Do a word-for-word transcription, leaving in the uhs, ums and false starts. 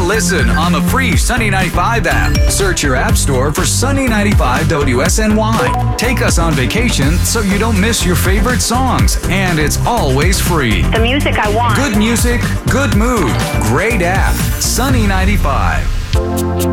listen on the free Sunny ninety-five app. Search your app store for Sunny ninety-five W S N Y. Take us on vacation so you don't miss your favorite songs. And it's always free. The music I want. Good music, good mood, great app. Sunny ninety-five.